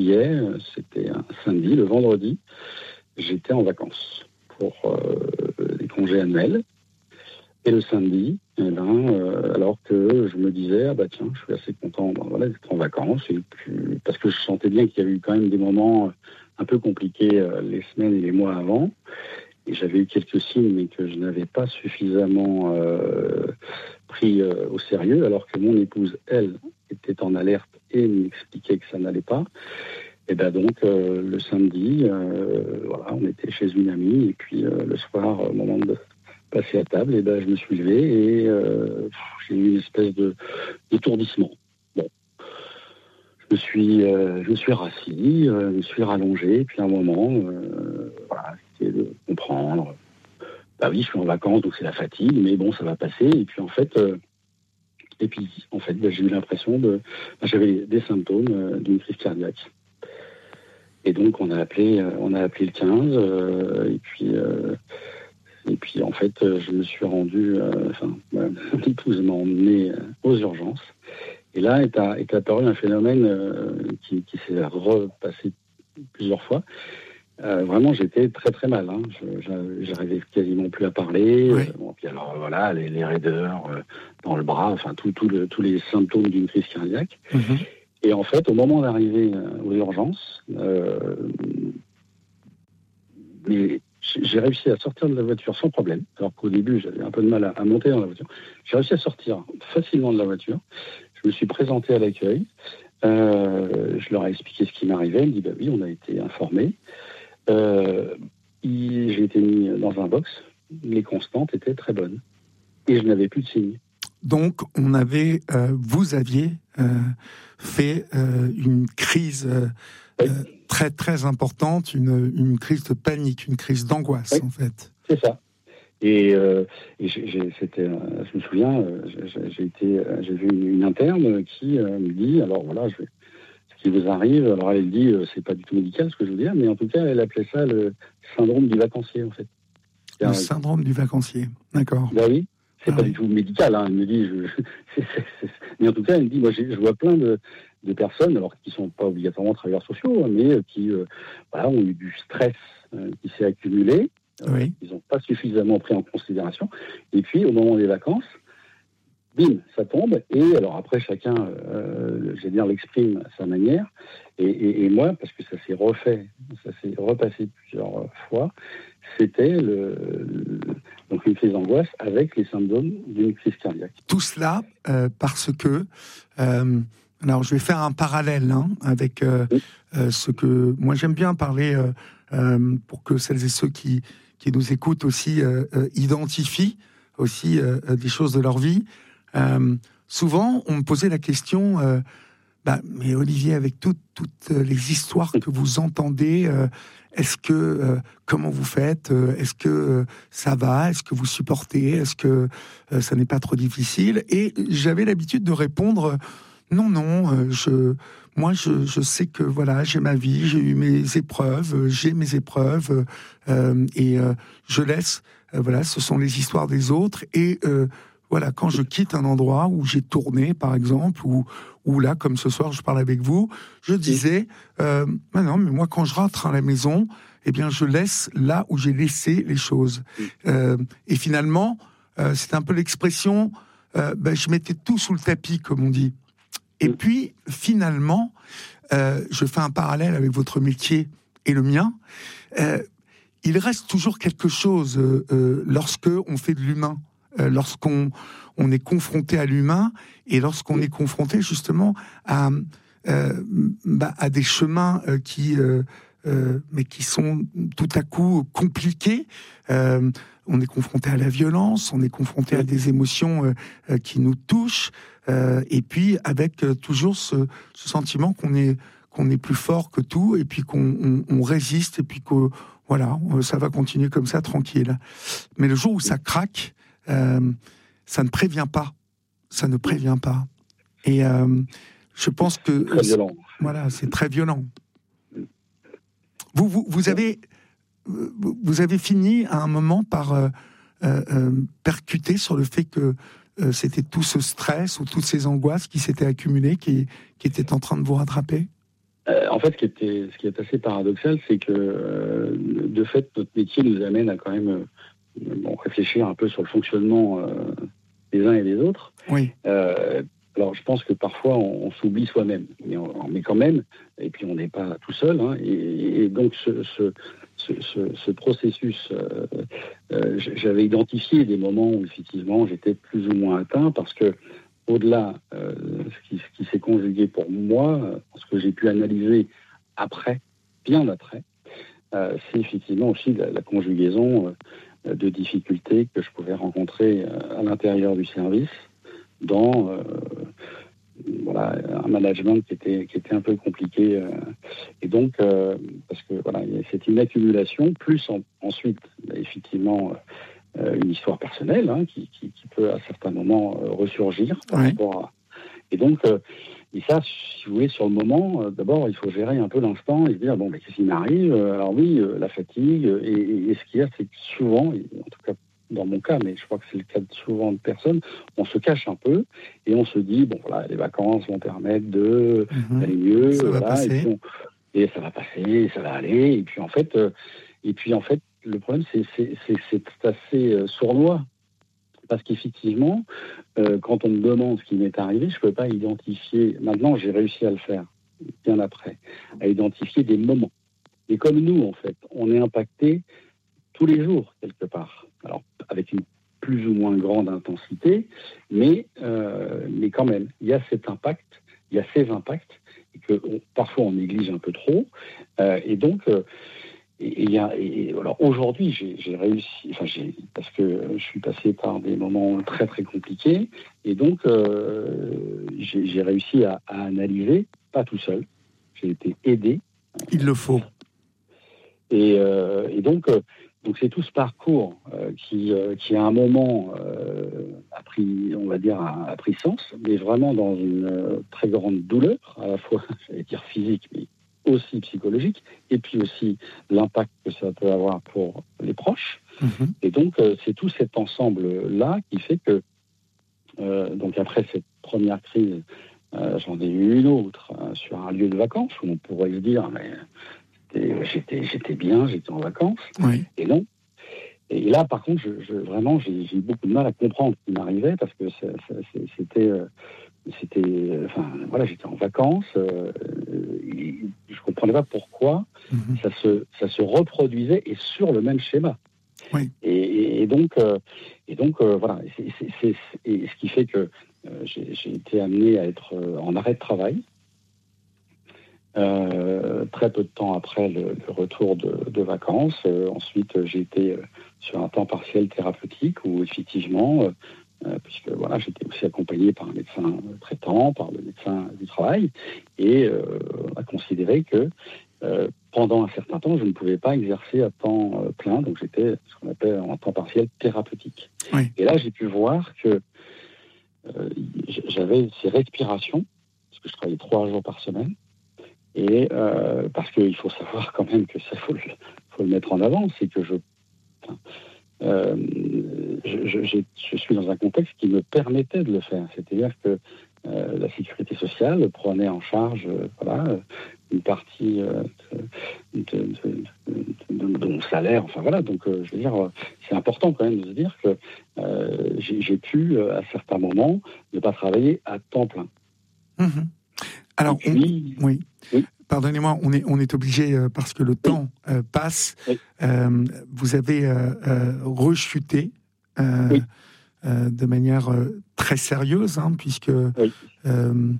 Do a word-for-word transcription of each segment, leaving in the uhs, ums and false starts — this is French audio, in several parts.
juillet, c'était un samedi, le vendredi, j'étais en vacances pour euh, les congés annuels. Et le samedi, eh ben, euh, alors que je me disais, ah bah tiens, je suis assez content ben, voilà, d'être en vacances, et puis, parce que je sentais bien qu'il y avait eu quand même des moments un peu compliqués euh, les semaines et les mois avant. Et j'avais eu quelques signes, mais que je n'avais pas suffisamment euh, pris euh, au sérieux, alors que mon épouse, elle, était en alerte et m'expliquait que ça n'allait pas. Et ben donc, euh, le samedi, euh, voilà, on était chez une amie, et puis euh, le soir, au moment de passer à table, et ben je me suis levé, et euh, j'ai eu une espèce de d'étourdissement. Bon. Je me suis, euh, je me suis rassis, euh, je me suis rallongé, et puis à un moment, euh, voilà, j'essayais de comprendre. Bah oui, je suis en vacances, donc c'est la fatigue, mais bon, ça va passer. Et puis en fait, euh, et puis en fait, bah, j'ai eu l'impression de, bah, j'avais des symptômes euh, d'une crise cardiaque. Et donc on a appelé, euh, on a appelé le quinze, euh, et puis, euh, et puis en fait, euh, je me suis rendu, euh, enfin, mon épouse m'a emmené euh, aux urgences. Et là est, à, est apparu un phénomène euh, qui, qui s'est repassé plusieurs fois. Euh, vraiment, j'étais très très mal. Hein. Je, j'arrivais quasiment plus à parler. Oui. Euh, bon, puis alors voilà, les, les raideurs euh, dans le bras, enfin tout, tout le, tous les symptômes d'une crise cardiaque. Mm-hmm. Et en fait, au moment d'arriver euh, aux urgences, euh, mais j'ai réussi à sortir de la voiture sans problème. Alors qu'au début, j'avais un peu de mal à, à monter dans la voiture. J'ai réussi à sortir facilement de la voiture. Je me suis présenté à l'accueil. Euh, je leur ai expliqué ce qui m'arrivait. Ils me dit bah oui, on a été informés. Euh, il, j'ai été mis dans un box. Les constantes étaient très bonnes. Et je n'avais plus de signes. Donc, on avait, euh, vous aviez euh, fait euh, une crise euh, Oui. euh, très très importante, une, une crise de panique, une crise d'angoisse, Oui. en fait. C'est ça. Et, euh, et j'ai, j'ai, c'était, euh, je me souviens, euh, j'ai, j'ai, été, euh, j'ai vu une, une interne qui euh, me dit, alors voilà, je vais, ce qui vous arrive, alors elle dit, euh, c'est pas du tout médical ce que je veux dire, mais en tout cas, elle appelait ça le syndrome du vacancier, en fait. Le un, syndrome du vacancier, d'accord. Ben oui, c'est Ah pas oui. du tout médical, hein, elle me dit, je, je, c'est, c'est, c'est, mais en tout cas, elle me dit, moi, je vois plein de, de personnes, alors qui sont pas obligatoirement travailleurs sociaux, hein, mais euh, qui euh, voilà, ont eu du stress euh, qui s'est accumulé. Euh, Oui. ils n'ont pas suffisamment pris en considération. Et puis, au moment des vacances, bim, ça tombe. Et alors après, chacun, euh, je vais dire, l'exprime à sa manière. Et, et, et moi, parce que ça s'est refait, ça s'est repassé plusieurs fois, c'était le, le, donc une crise d'angoisse avec les symptômes d'une crise cardiaque. Tout cela euh, parce que... Euh, alors, je vais faire un parallèle hein, avec euh, Oui. euh, ce que... Moi, j'aime bien parler euh, euh, pour que celles et ceux qui, qui nous écoutent aussi euh, euh, identifient aussi euh, des choses de leur vie. Euh, souvent, on me posait la question... Euh, bah, mais Olivier, avec toutes, toutes les histoires que vous entendez, euh, est-ce que euh, comment vous faites euh, Est-ce que euh, ça va Est-ce que vous supportez Est-ce que euh, ça n'est pas trop difficile? Et j'avais l'habitude de répondre non, non. Euh, je, moi, je, je sais que voilà, j'ai ma vie, j'ai eu mes épreuves, j'ai mes épreuves, euh, et euh, je laisse. Euh, voilà, ce sont les histoires des autres et euh, voilà, quand je quitte un endroit où j'ai tourné, par exemple, ou où là, comme ce soir, je parle avec vous, je disais, euh, bah non, mais moi, quand je rentre à la maison, eh bien, je laisse là où j'ai laissé les choses. Euh, et finalement, euh, c'est un peu l'expression, euh, bah, je mettais tout sous le tapis, comme on dit. Et puis, finalement, euh, je fais un parallèle avec votre métier et le mien. Euh, il reste toujours quelque chose euh, euh, lorsque on fait de l'humain. Euh, lorsqu'on on est confronté à l'humain et lorsqu'on est confronté justement à, euh, bah, à des chemins euh, qui, euh, euh, mais qui sont tout à coup compliqués. Euh, on est confronté à la violence, on est confronté à des émotions euh, euh, qui nous touchent, euh, et puis avec euh, toujours ce, ce sentiment qu'on est qu'on est plus fort que tout, et puis qu'on on, on résiste, et puis que voilà, ça va continuer comme ça tranquille. Mais le jour où ça craque, Euh, ça ne prévient pas, ça ne prévient pas. Et euh, je pense que c'est très violent. Voilà, c'est très violent. Vous, vous, vous avez, vous avez fini à un moment par euh, euh, percuter sur le fait que euh, c'était tout ce stress ou toutes ces angoisses qui s'étaient accumulées, qui, qui étaient en train de vous rattraper. Euh, en fait, ce qui, était, ce qui est assez paradoxal, c'est que euh, de fait, notre métier nous amène à quand même euh, bon, réfléchir un peu sur le fonctionnement euh, des uns et des autres. Oui. Euh, alors, je pense que parfois, on, on s'oublie soi-même, mais, on, mais quand même, et puis on n'est pas tout seul. Hein, et, et donc, ce, ce, ce, ce, ce processus, euh, euh, j'avais identifié des moments où, effectivement, j'étais plus ou moins atteint, parce que au-delà, euh, ce qui, ce qui s'est conjugué pour moi, ce que j'ai pu analyser après, bien après, euh, c'est effectivement aussi la, la conjugaison euh, de difficultés que je pouvais rencontrer euh, à l'intérieur du service, dans euh, voilà, un management qui était, qui était un peu compliqué. Euh, et donc, euh, parce que voilà, c'est une accumulation, plus en, ensuite, effectivement, euh, une histoire personnelle hein, qui, qui, qui peut à certains moments euh, ressurgir par Oui. rapport à... Et donc, euh, et ça, si vous voulez, sur le moment, euh, d'abord, il faut gérer un peu l'instant et se dire, bon, mais qu'est-ce qui m'arrive? Alors oui, euh, la fatigue, et, et, et ce qu'il y a, c'est que souvent, et en tout cas dans mon cas, mais je crois que c'est le cas de souvent de personnes, on se cache un peu et on se dit, bon, voilà, les vacances vont permettre de Mm-hmm. d'aller mieux, Ça va voilà, passer. Et, puis on, et ça va passer, ça va aller, et puis en fait, euh, et puis en fait, le problème, c'est, c'est, c'est, c'est assez euh, sournois. Parce qu'effectivement, euh, quand on me demande ce qui m'est arrivé, je ne peux pas identifier, maintenant j'ai réussi à le faire, bien après, à identifier des moments. Et comme nous, en fait, on est impacté tous les jours, quelque part. Alors, avec une plus ou moins grande intensité, mais, euh, mais quand même, il y a cet impact, il y a ces impacts, et que on, parfois on néglige un peu trop. Euh, et donc, euh, Et, et, et alors aujourd'hui, j'ai, j'ai réussi, enfin j'ai, parce que je suis passé par des moments très très compliqués, et donc euh, j'ai, j'ai réussi à, à analyser, pas tout seul, j'ai été aidé. Il le faut. Et, euh, et donc, euh, donc c'est tout ce parcours euh, qui, euh, qui à un moment euh, a pris, on va dire, a, a pris sens, mais vraiment dans une euh, très grande douleur, à la fois, j'allais dire physique, mais aussi psychologique, et puis aussi l'impact que ça peut avoir pour les proches. Mm-hmm. Et donc, euh, c'est tout cet ensemble-là qui fait que, euh, donc après cette première crise, euh, j'en ai eu une autre euh, sur un lieu de vacances où on pourrait se dire, mais j'étais, j'étais bien, j'étais en vacances. Oui. Et non. Et là, par contre, je, je, vraiment, j'ai, j'ai eu beaucoup de mal à comprendre ce qui m'arrivait parce que ça, ça, c'était... Euh, C'était, enfin, voilà, j'étais en vacances. Euh, et je comprenais pas pourquoi mm-hmm. ça se, ça se reproduisait et sur le même schéma. Oui. Et, et, et donc, euh, et donc, euh, voilà. C'est, c'est, c'est, et ce qui fait que euh, j'ai, j'ai été amené à être en arrêt de travail euh, très peu de temps après le, le retour de, de vacances. Euh, ensuite, j'ai été sur un temps partiel thérapeutique où effectivement. Euh, Euh, puisque voilà, j'étais aussi accompagné par un médecin traitant, par le médecin du travail, et euh, on a considéré que euh, pendant un certain temps, je ne pouvais pas exercer à temps euh, plein, donc j'étais ce qu'on appelle en temps partiel thérapeutique. Oui. Et là, j'ai pu voir que euh, j'avais ces respirations, parce que je travaillais trois jours par semaine, et euh, parce qu'il faut savoir quand même que ça, faut le, faut le mettre en avant, c'est que je... Enfin, Euh, je, je, je suis dans un contexte qui me permettait de le faire. C'est-à-dire que euh, la sécurité sociale prenait en charge euh, voilà, une partie euh, de, de, de, de, de mon salaire. Enfin voilà, donc euh, je veux dire, c'est important quand même de se dire que euh, j'ai, j'ai pu, euh, à certains moments, ne pas travailler à temps plein. Mmh. Alors, puis, on, oui. oui. Pardonnez-moi, on est, on est obligé, euh, parce que le oui. temps euh, passe. Oui. Euh, vous avez euh, euh, rechuté euh, oui. euh, de manière euh, très sérieuse, hein, puisque oui. euh,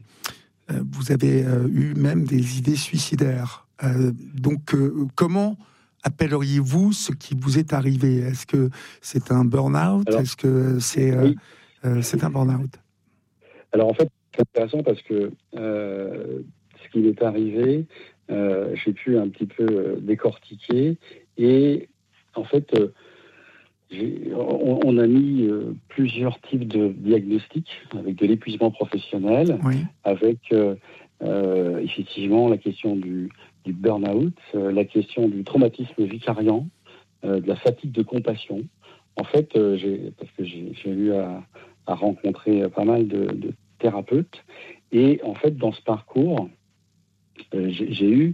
vous avez euh, eu même des idées suicidaires. Euh, donc, euh, comment appelleriez-vous ce qui vous est arrivé? Est-ce que c'est un burn-out? Alors, Est-ce que c'est, oui. euh, c'est un burn-out? Alors, en fait, c'est intéressant parce que euh, ce qui m'est arrivé, euh, j'ai pu un petit peu euh, décortiquer. Et en fait, euh, j'ai, on, on a mis euh, plusieurs types de diagnostics, avec de l'épuisement professionnel, oui. avec euh, euh, effectivement la question du, du burn-out, euh, la question du traumatisme vicariant, euh, de la fatigue de compassion. En fait, euh, j'ai, parce que j'ai, j'ai eu à, à rencontrer pas mal de, de thérapeutes, et en fait, dans ce parcours, euh, j'ai, j'ai eu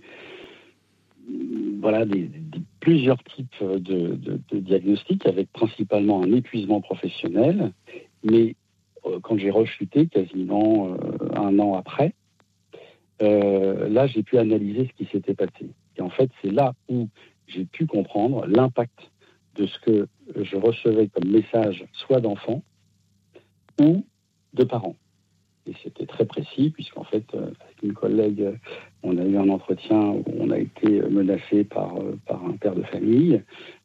voilà, des, des, plusieurs types de, de, de diagnostics, avec principalement un épuisement professionnel, mais euh, quand j'ai rechuté, quasiment euh, un an après, euh, là, j'ai pu analyser ce qui s'était passé. Et en fait, c'est là où j'ai pu comprendre l'impact de ce que je recevais comme message, soit d'enfants ou de parents. Et c'était très précis, puisqu'en fait, euh, avec une collègue, on a eu un entretien où on a été menacé par, euh, par un père de famille,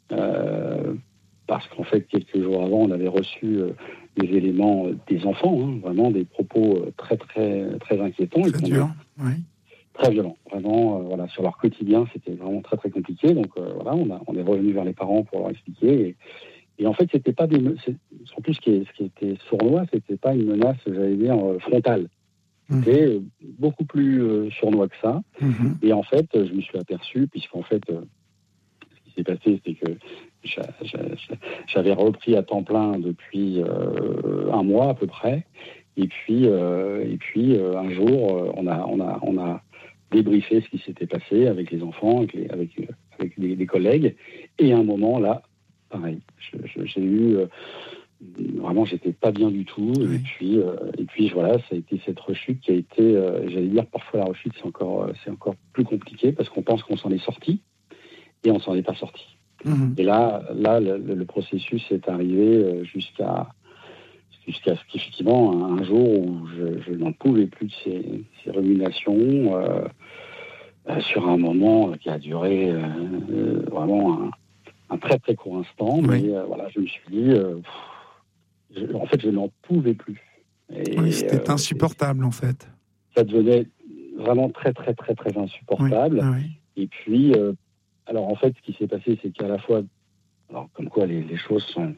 euh, parce qu'en fait, quelques jours avant, on avait reçu euh, des éléments euh, des enfants, hein, vraiment des propos euh, très, très, très inquiétants. Très dur, a... oui. Très violents, vraiment, euh, voilà, sur leur quotidien, c'était vraiment très, très compliqué. Donc, euh, voilà, on, a, on est revenu vers les parents pour leur expliquer. Et, Et en fait, c'était pas des, c'est, surtout ce qui, est, ce qui était sournois, c'était pas une menace, j'allais dire, frontale. C'était mmh. beaucoup plus euh, sournois que ça. Mmh. Et en fait, je me suis aperçu, puisqu'en fait, euh, ce qui s'est passé, c'est que j'a, j'a, j'avais repris à temps plein depuis euh, un mois à peu près. Et puis, euh, et puis euh, un jour, on a, on a, on a débriefé ce qui s'était passé avec les enfants, avec, les, avec, avec des, des collègues. Et à un moment, là, pareil, je, je, j'ai eu euh, vraiment, j'étais pas bien du tout. Oui. Et puis, euh, et puis voilà, ça a été cette rechute qui a été, euh, j'allais dire, parfois la rechute c'est encore, c'est encore plus compliqué parce qu'on pense qu'on s'en est sorti et on s'en est pas sorti. Mmh. Et là, là, le, le processus est arrivé jusqu'à, jusqu'à ce qu'effectivement un jour où je, je n'en pouvais plus de ces, ces ruminations. Euh, euh, sur un moment qui a duré euh, vraiment un un très très court instant, oui. mais euh, voilà, je me suis dit, euh, pff, je, en fait, je n'en pouvais plus. Et, oui, c'était euh, insupportable, en fait. Ça devenait vraiment très très très très insupportable. Oui. Oui. Et puis, euh, alors en fait, ce qui s'est passé, c'est qu'à la fois, alors comme quoi les, les choses sont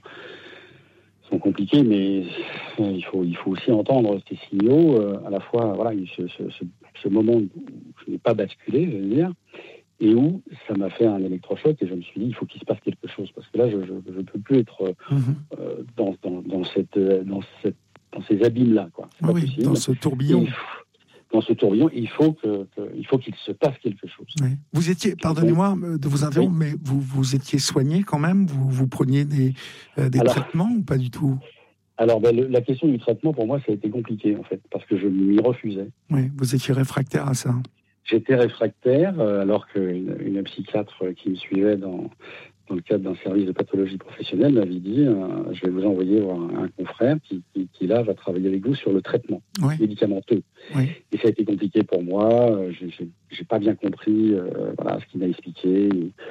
sont compliquées, mais euh, il faut il faut aussi entendre ces signaux. Euh, à la fois, voilà, ce, ce, ce, ce moment où je n'ai pas basculé, je veux dire. Et où ça m'a fait un électrochoc et je me suis dit il faut qu'il se passe quelque chose parce que là je ne peux plus être mmh. euh, dans, dans, dans, cette, dans, cette, dans ces abîmes-là. Quoi. C'est oui, pas possible. Dans ce tourbillon. Dans ce tourbillon, il faut, que, que, il faut qu'il se passe quelque chose. Oui. Vous étiez, pardonnez-moi de vous interrompre, oui. mais vous, vous étiez soigné quand même? Vous, vous preniez des, euh, des alors, traitements ou pas du tout? Alors ben, le, la question du traitement pour moi ça a été compliqué en fait parce que je m'y refusais. Oui, vous étiez réfractaire à ça. J'étais réfractaire, euh, alors qu'une une psychiatre qui me suivait dans, dans le cadre d'un service de pathologie professionnelle m'avait dit euh, « Je vais vous envoyer voir un, un confrère qui, qui, qui, là, va travailler avec vous sur le traitement oui. médicamenteux. Oui. » Et ça a été compliqué pour moi. Je n'ai pas bien compris euh, voilà, ce qu'il m'a expliqué.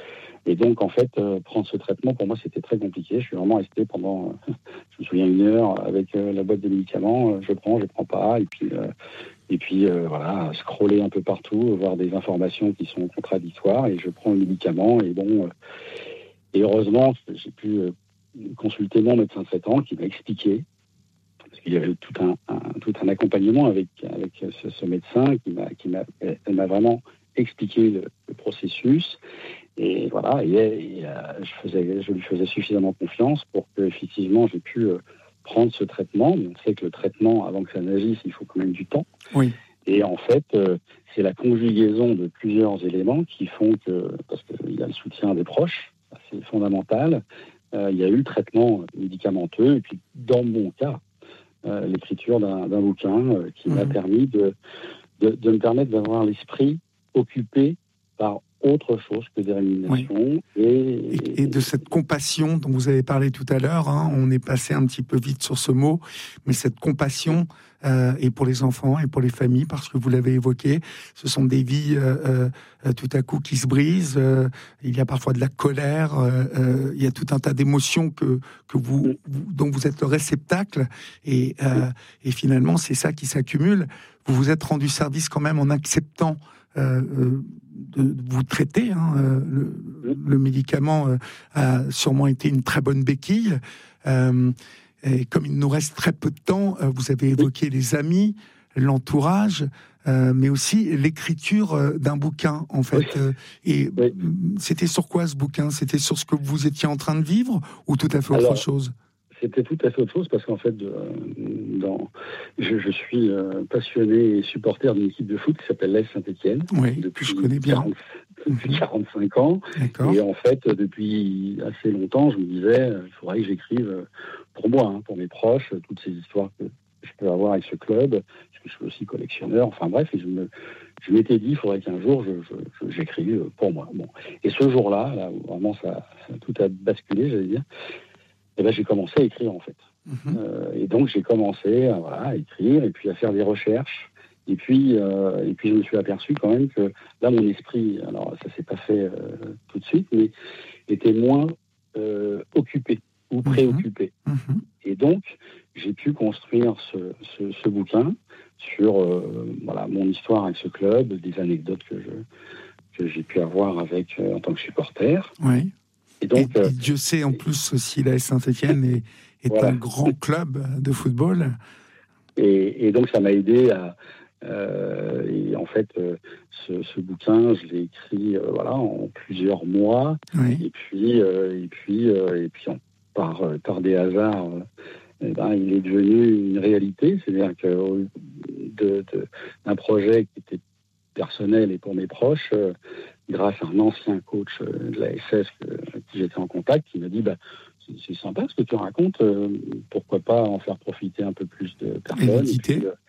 Et donc, en fait, euh, prendre ce traitement, pour moi, c'était très compliqué. Je suis vraiment resté pendant, euh, je me souviens, une heure avec euh, la boîte de médicaments. Je prends, je prends pas. Et puis... Euh, Et puis, euh, voilà, scroller un peu partout, voir des informations qui sont contradictoires, et je prends le médicament, et bon... Euh, et heureusement, j'ai pu euh, consulter mon médecin traitant, qui m'a expliqué, parce qu'il y avait tout un, un, tout un accompagnement avec, avec ce, ce médecin, qui m'a, qui m'a, elle m'a vraiment expliqué le, le processus, et voilà, et, et euh, je, faisais, je lui faisais suffisamment confiance pour que, effectivement, j'ai pu... Euh, prendre ce traitement, mais on sait que le traitement, avant que ça n'agisse, il faut quand même du temps. Oui. Et en fait, euh, c'est la conjugaison de plusieurs éléments qui font que, parce qu'il y a le soutien des proches, c'est fondamental, euh, il y a eu le traitement médicamenteux, et puis dans mon cas, euh, l'écriture d'un, d'un bouquin euh, qui mmh. m'a permis de, de, de me permettre d'avoir l'esprit occupé par autre chose que des ruminations. Oui. Et, et, et de cette compassion dont vous avez parlé tout à l'heure, hein, on est passé un petit peu vite sur ce mot, mais cette compassion, euh, et pour les enfants et pour les familles, parce que vous l'avez évoqué, ce sont des vies euh, euh, tout à coup qui se brisent, euh, il y a parfois de la colère, euh, euh, il y a tout un tas d'émotions que, que vous, vous, dont vous êtes le réceptacle, et, euh, et finalement c'est ça qui s'accumule. Vous vous êtes rendu service quand même en acceptant euh, euh, de vous traiter. Hein, euh, le, le médicament euh, a sûrement été une très bonne béquille. Euh, et comme il nous reste très peu de temps, euh, vous avez évoqué les amis, l'entourage, euh, mais aussi l'écriture euh, d'un bouquin, en fait. Euh, et c'était sur quoi ce bouquin? C'était sur ce que vous étiez en train de vivre ou tout à fait autre Alors, chose? c'était tout à fait autre chose parce qu'en fait, euh, dans, je, je suis euh, passionné et supporter d'une équipe de foot qui s'appelle l'A S Saint-Étienne. Oui, depuis je connais bien. quarante, depuis quarante-cinq ans. D'accord. Et en fait, depuis assez longtemps, je me disais, il faudrait que j'écrive pour moi, hein, pour mes proches, toutes ces histoires que je peux avoir avec ce club, parce que je suis aussi collectionneur. Enfin bref, et je me, je m'étais dit, il faudrait qu'un jour, je, je, je, j'écrive pour moi. Bon. Et ce jour-là, là, vraiment, ça, ça tout a basculé, j'allais dire. Et ben, j'ai commencé à écrire, en fait. Mm-hmm. Euh, et donc, j'ai commencé à, voilà, à écrire et puis à faire des recherches. Et puis, euh, et puis, je me suis aperçu quand même que là, mon esprit, alors ça s'est pas fait euh, tout de suite, mais était moins euh, occupé ou préoccupé. Mm-hmm. Et donc, j'ai pu construire ce, ce, ce bouquin sur euh, voilà, mon histoire avec ce club, des anecdotes que, je, que j'ai pu avoir avec, euh, en tant que supporter. Oui. Et donc, et, et Dieu sait en plus aussi l'A S Saint-Étienne est, est voilà. un grand club de football. Et, et donc ça m'a aidé à euh, et en fait euh, ce, ce bouquin je l'ai écrit euh, voilà en plusieurs mois. Oui. Et puis euh, et puis euh, et puis on, par par des hasards euh, eh ben, il est devenu une réalité, c'est-à-dire que de, de, d'un projet qui était personnel et pour mes proches, euh, grâce à un ancien coach euh, de la S S que, avec qui j'étais en contact, qui m'a dit bah, c'est, c'est sympa ce que tu racontes, euh, pourquoi pas en faire profiter un peu plus de personnes. Et, puis, euh,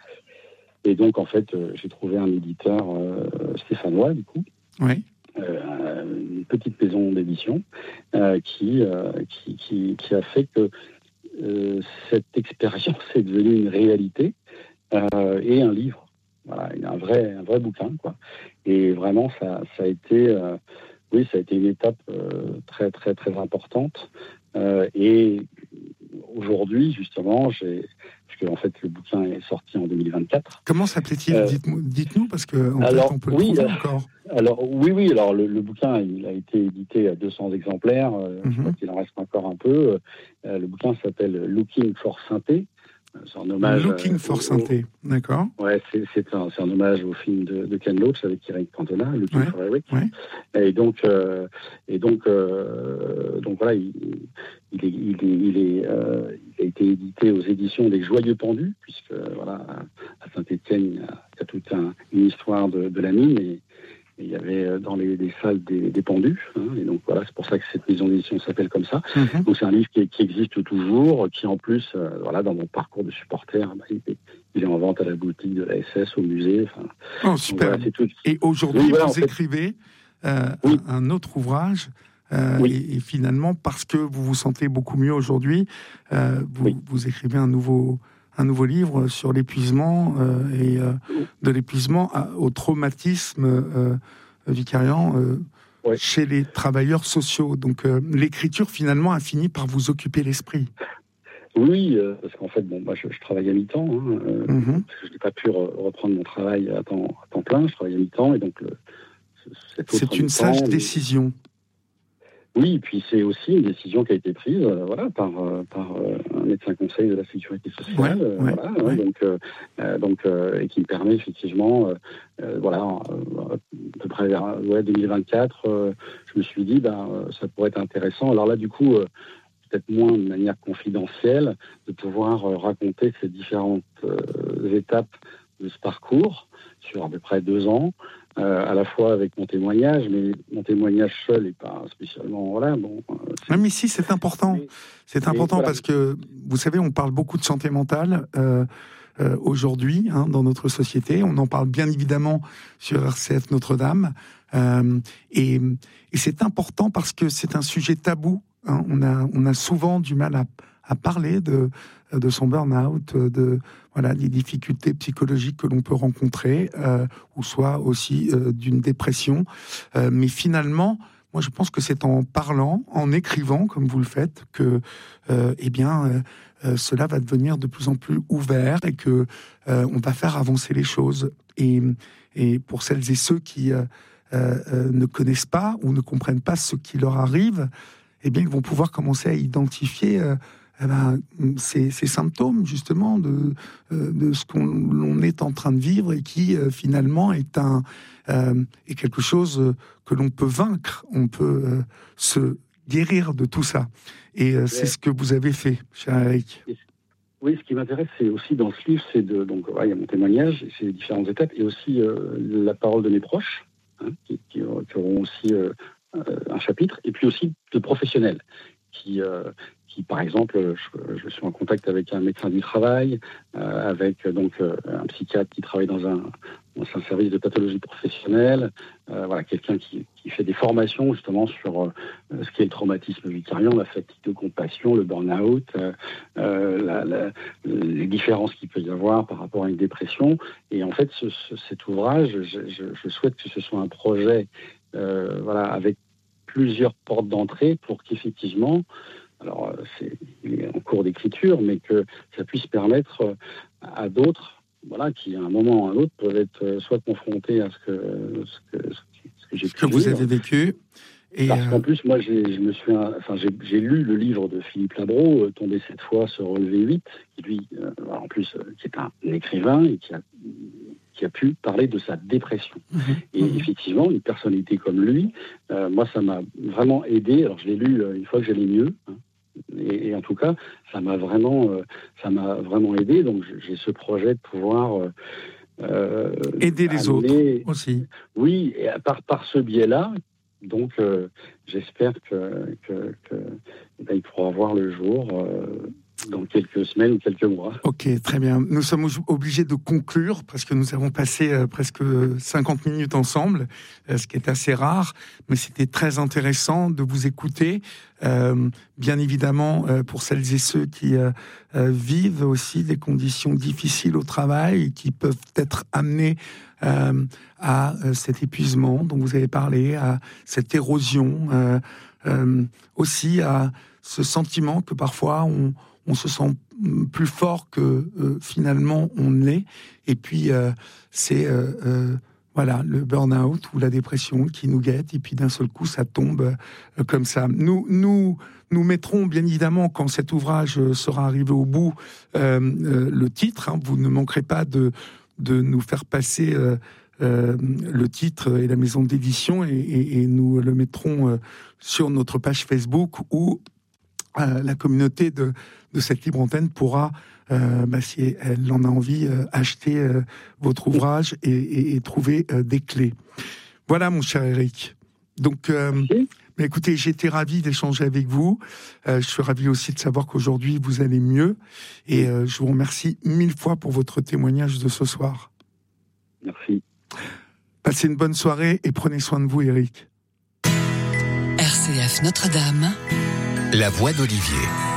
et donc, en fait, euh, j'ai trouvé un éditeur euh, stéphanois, du coup. Oui. Euh, une petite maison d'édition euh, qui, euh, qui, qui, qui a fait que euh, cette expérience est devenue une réalité euh, et un livre. Voilà, un vrai, un vrai bouquin, quoi. Et vraiment, ça, ça a été, euh, oui, ça a été une étape euh, très, très, très importante. Euh, et aujourd'hui, justement, j'ai, parce que en fait, le bouquin est sorti en deux mille vingt-quatre. Comment s'appelait-il euh, Dites-nous, dites-nous, parce que en alors, fait, on peut oui, le trouver euh, encore. Alors oui, oui. Alors le, le bouquin, il a été édité à deux cents exemplaires. Euh, mm-hmm. Je crois qu'il en reste encore un peu. Euh, le bouquin s'appelle Looking for Synthé. C'est un hommage. Looking for Synthé, d'accord. Ouais, c'est, c'est, un, c'est un hommage au film de, de Ken Loach avec Eric Cantona, Looking ouais, for Eric. Ouais. Et donc, euh, et donc, euh, donc voilà, il, il, est, il, est, il, est, euh, il a été édité aux éditions des Joyeux Pendus, puisque voilà, à Saint-Étienne, il y a, il y a toute un, une histoire de, de la mine et, et il y avait dans les, les salles des, des pendus, hein, et donc voilà, c'est pour ça que cette maison d'édition s'appelle comme ça. Mm-hmm. Donc c'est un livre qui, qui existe toujours, qui en plus, euh, voilà, dans mon parcours de supporter, bah, il, est, il est en vente à la boutique de la S S, au musée. Oh super. Donc, voilà, tout... Et aujourd'hui, oui, voilà, vous fait... écrivez euh, oui. un, un autre ouvrage. Euh, oui. et, et finalement, parce que vous vous sentez beaucoup mieux aujourd'hui, euh, vous, oui. vous écrivez un nouveau. un nouveau livre sur l'épuisement euh, et euh, de l'épuisement à, au traumatisme euh, vicariant euh, ouais. chez les travailleurs sociaux. Donc euh, l'écriture finalement a fini par vous occuper l'esprit. Oui, euh, parce qu'en fait, bon, moi, je, je travaille à mi-temps, hein, euh, mm-hmm. parce que je n'ai pas pu re- reprendre mon travail à temps, à temps plein. Je travaille à mi-temps et donc le, cette c'est une mi-temps, sage mais... décision. Oui, puis c'est aussi une décision qui a été prise, euh, voilà, par euh, par euh, un médecin conseil de la sécurité sociale, ouais, euh, ouais, voilà, ouais. Hein, donc euh, donc euh, et qui me permet effectivement, euh, euh, voilà, euh, à peu près vers ouais, deux mille vingt-quatre, euh, je me suis dit, ben euh, ça pourrait être intéressant. Alors là, du coup, euh, peut-être moins de manière confidentielle, de pouvoir euh, raconter ces différentes euh, étapes de ce parcours sur à peu près deux ans. Euh, à la fois avec mon témoignage, mais mon témoignage seul n'est pas spécialement... Voilà, bon, euh, c'est... Mais si, c'est important. Mais, c'est important voilà. Parce que, vous savez, on parle beaucoup de santé mentale euh, euh, aujourd'hui hein, dans notre société. On en parle bien évidemment sur R C F Notre-Dame. Euh, et, et c'est important parce que c'est un sujet tabou. Hein. On a, on a souvent du mal à, à parler de, de son burn-out, de... Voilà, des difficultés psychologiques que l'on peut rencontrer, euh, ou soit aussi euh, d'une dépression. Euh, mais finalement, moi, je pense que c'est en parlant, en écrivant, comme vous le faites, que, euh, eh bien, euh, euh, cela va devenir de plus en plus ouvert et que euh, on va faire avancer les choses. Et, et pour celles et ceux qui euh, euh, ne connaissent pas ou ne comprennent pas ce qui leur arrive, eh bien, ils vont pouvoir commencer à identifier. Euh, Eh ben, ces, ces symptômes justement de, euh, de ce qu'on l'on est en train de vivre et qui euh, finalement est, un, euh, est quelque chose que l'on peut vaincre. On peut euh, se guérir de tout ça. Et euh, c'est ce que vous avez fait, cher Eric. Oui, ce qui m'intéresse, c'est aussi dans ce livre, c'est de donc ouais, il y a mon témoignage, c'est les différentes étapes, et aussi euh, la parole de mes proches, hein, qui, qui, qui auront aussi euh, un chapitre, et puis aussi de professionnels, qui, euh, qui par exemple, je, je suis en contact avec un médecin du travail, euh, avec donc euh, un psychiatre qui travaille dans un, dans un service de pathologie professionnelle, euh, voilà, quelqu'un qui, qui fait des formations justement sur euh, ce qu'est le traumatisme vicariant, la fatigue de compassion, le burn-out, euh, euh, la, la, les différences qu'il peut y avoir par rapport à une dépression. Et en fait, ce, ce, cet ouvrage, je, je, je souhaite que ce soit un projet euh, voilà, avec plusieurs portes d'entrée pour qu'effectivement, alors c'est, il est en cours d'écriture, mais que ça puisse permettre à d'autres, voilà, qui à un moment ou à un autre peuvent être soit confrontés à ce que, ce que, ce que j'ai ce que vous avez vécu. Et Parce qu'en plus, moi, j'ai, je me suis, enfin, j'ai, j'ai lu le livre de Philippe Labro, Tomber cette fois, se relever huit, qui lui, euh, en plus, euh, qui est un écrivain et qui a, qui a pu parler de sa dépression. Mmh. Et mmh. effectivement, une personnalité comme lui, euh, moi, ça m'a vraiment aidé. Alors, je l'ai lu euh, une fois que j'allais mieux, hein, et, et en tout cas, ça m'a vraiment, euh, ça m'a vraiment aidé. Donc, j'ai ce projet de pouvoir euh, euh, aider les amener, autres aussi. Oui, et par par ce biais-là. Donc, euh, j'espère que, que, que eh ben, il pourra voir le jour euh, dans quelques semaines ou quelques mois. Ok, très bien. Nous sommes obligés de conclure parce que nous avons passé euh, presque cinquante minutes ensemble, euh, ce qui est assez rare, mais c'était très intéressant de vous écouter. Euh, bien évidemment, euh, pour celles et ceux qui euh, euh, vivent aussi des conditions difficiles au travail et qui peuvent être amenés euh, à euh, cet épuisement dont vous avez parlé, à cette érosion, euh, euh, aussi à ce sentiment que parfois on, on se sent plus fort que euh, finalement on ne l'est. Et puis euh, c'est euh, euh, voilà, le burn-out ou la dépression qui nous guette, et puis d'un seul coup ça tombe euh, comme ça. Nous, nous, nous mettrons bien évidemment, quand cet ouvrage sera arrivé au bout, euh, euh, le titre. Hein, vous ne manquerez pas de, de nous faire passer euh, euh, le titre et la maison d'édition, et, et, et nous le mettrons euh, sur notre page Facebook, où euh, la communauté de, de cette libre antenne pourra, euh, bah, si elle en a envie, euh, acheter euh, votre ouvrage et, et, et trouver euh, des clés. Voilà, mon cher Eric. Donc, euh, mais écoutez, j'étais ravi d'échanger avec vous. Euh, je suis ravi aussi de savoir qu'aujourd'hui vous allez mieux. Et euh, je vous remercie mille fois pour votre témoignage de ce soir. Merci. Passez une bonne soirée et prenez soin de vous, Eric. R C F Notre-Dame. La voix d'Olivier.